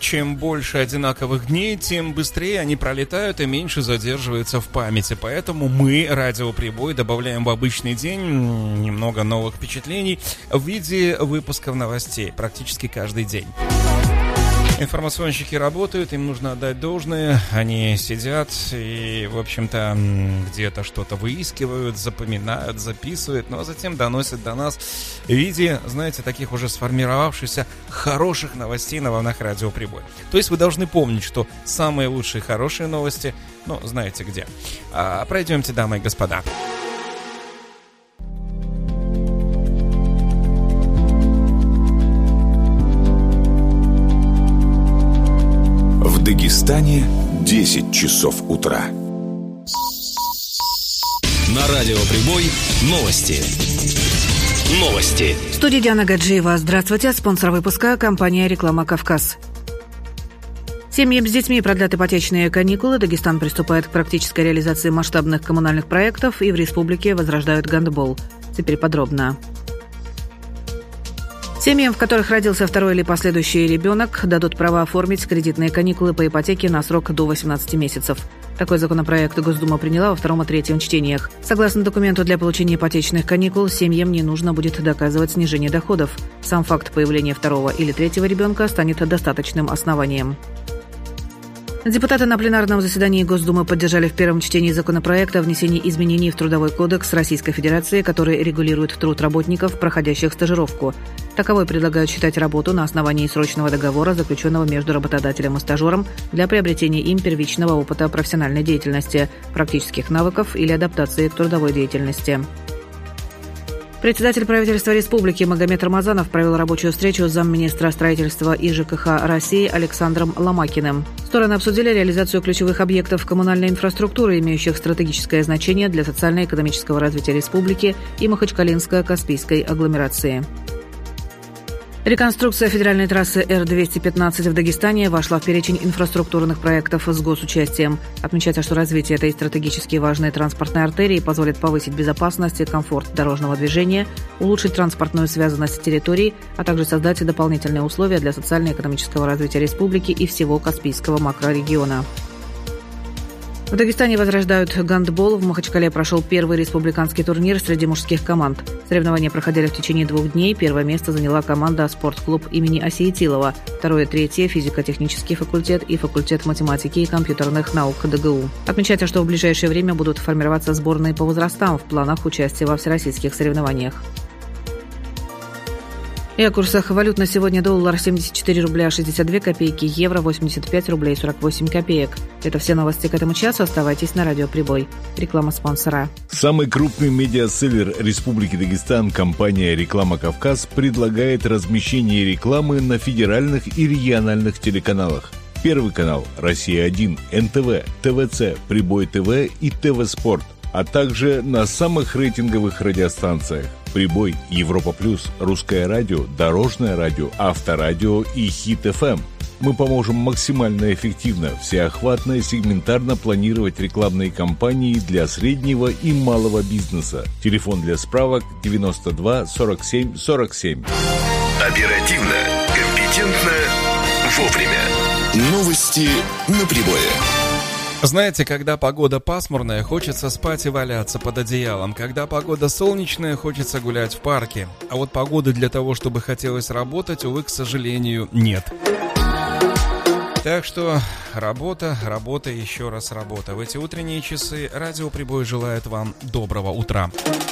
чем больше одинаковых дней, тем быстрее они пролетают и меньше задерживаются в памяти. Поэтому мы, Радио Прибой, добавляем в обычный день немного новых впечатлений в виде выпусков новостей практически каждый день. Информационщики работают, им нужно отдать должное, они сидят и, в общем-то, где-то что-то выискивают, запоминают, записывают, ну а затем доносят до нас в виде, знаете, таких уже сформировавшихся хороших новостей на волнах Радио Прибой. То есть вы должны помнить, что самые лучшие хорошие новости, ну, знаете где. Пройдемте, дамы и господа. В Дагестане 10 часов утра. На Радио Прибой новости. Новости. В студии Диана Гаджиева. Здравствуйте. Спонсор выпуска — компания «Реклама Кавказ». Семьям с детьми продлят ипотечные каникулы. Дагестан приступает к практической реализации масштабных коммунальных проектов, и в республике возрождают гандбол. Теперь подробно. Семьям, в которых родился второй или последующий ребенок, дадут право оформить кредитные каникулы по ипотеке на срок до 18 месяцев. Такой законопроект Госдума приняла во втором и третьем чтениях. Согласно документу, для получения ипотечных каникул семьям не нужно будет доказывать снижение доходов. Сам факт появления второго или третьего ребенка станет достаточным основанием. Депутаты на пленарном заседании Госдумы поддержали в первом чтении законопроект о внесении изменений в Трудовой кодекс Российской Федерации, который регулирует труд работников, проходящих стажировку. Таковой предлагают считать работу на основании срочного договора, заключенного между работодателем и стажером, для приобретения им первичного опыта профессиональной деятельности, практических навыков или адаптации к трудовой деятельности. Председатель правительства республики Магомед Рамазанов провел рабочую встречу с замминистра строительства и ЖКХ России Александром Ломакиным. Стороны обсудили реализацию ключевых объектов коммунальной инфраструктуры, имеющих стратегическое значение для социально-экономического развития республики и Махачкалинско-Каспийской агломерации. Реконструкция федеральной трассы Р-215 в Дагестане вошла в перечень инфраструктурных проектов с госучастием. Отмечается, что развитие этой стратегически важной транспортной артерии позволит повысить безопасность и комфорт дорожного движения, улучшить транспортную связанность территорий, а также создать дополнительные условия для социально-экономического развития республики и всего Каспийского макрорегиона. В Дагестане возрождают гандбол. В Махачкале прошел первый республиканский турнир среди мужских команд. Соревнования проходили в течение 2 дней. Первое место заняла команда «Спортклуб» имени Осиетилова. Второе и третье – физико-технический факультет и факультет математики и компьютерных наук ДГУ. Отмечается, что в ближайшее время будут формироваться сборные по возрастам в планах участия во всероссийских соревнованиях. И о курсах валют на сегодня: доллар 74 рубля 62 копейки, евро 85 рублей 48 копеек. Это все новости к этому часу. Оставайтесь на Радио Прибой. Реклама спонсора. Самый крупный медиаселлер Республики Дагестан, компания «Реклама Кавказ», предлагает размещение рекламы на федеральных и региональных телеканалах. Первый канал «Россия-1», НТВ, ТВЦ, Прибой ТВ и ТВ Спорт, а также на самых рейтинговых радиостанциях: Прибой, Европа Плюс, Русское радио, Дорожное радио, Авторадио и Хит ФМ. Мы поможем максимально эффективно, всеохватно и сегментарно планировать рекламные кампании для среднего и малого бизнеса. Телефон для справок 92 47 47. Оперативно, компетентно, вовремя. Новости на Прибое. Знаете, когда погода пасмурная, хочется спать и валяться под одеялом. Когда погода солнечная, хочется гулять в парке. А вот погоды для того, чтобы хотелось работать, увы, к сожалению, нет. Так что работа, еще раз работа. В эти утренние часы Радио Прибой желает вам доброго утра.